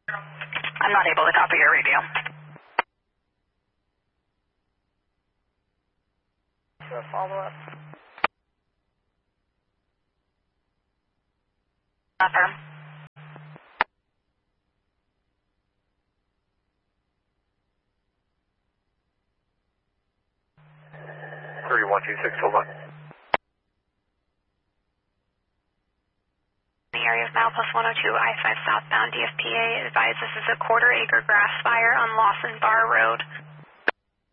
I'm not able to copy your radio. Do a follow-up. Affirm. 3126, hold on. The area is now plus 102 I-5 southbound. DFPA advised this is a quarter-acre grass fire on Lawson Bar Road.